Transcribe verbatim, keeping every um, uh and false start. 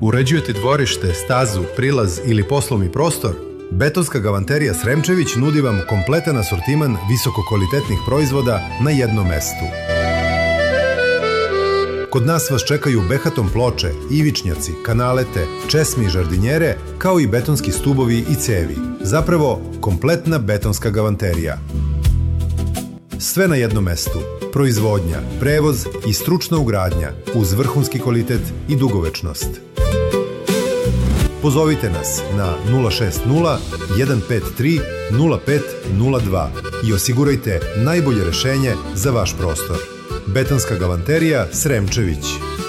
Uređujete dvorište, stazu, prilaz ili poslovni prostor? Betonska galanterija Sremčević nudi vam kompletan asortiman visokokvalitetnih proizvoda na jednom mestu. Kod nas vas čekaju behaton ploče, ivičnjaci, kanalete, česme i žardinjere, kao i betonski stubovi i cevi. Zapravo, kompletna betonska galanterija. Sve na jednom mestu. Proizvodnja, prevoz i stručna ugradnja uz vrhunski kvalitet i dugovečnost. Pozovite nas na nula šest nula, jedan pet tri, nula pet nula dva i osigurajte najbolje rešenje za vaš prostor. Betonska galanterija Sremčević.